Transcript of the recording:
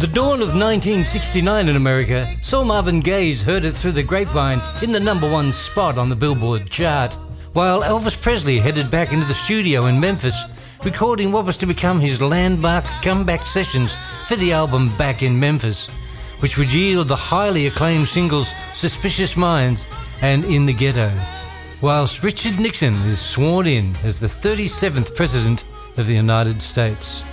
The dawn of 1969 in America saw Marvin Gaye's Heard It Through the Grapevine in the #1 spot on the Billboard chart, while Elvis Presley headed back into the studio in Memphis, recording what was to become his landmark comeback sessions for the album Back in Memphis, which would yield the highly acclaimed singles Suspicious Minds and In the Ghetto, whilst Richard Nixon is sworn in as the 37th President of the United States.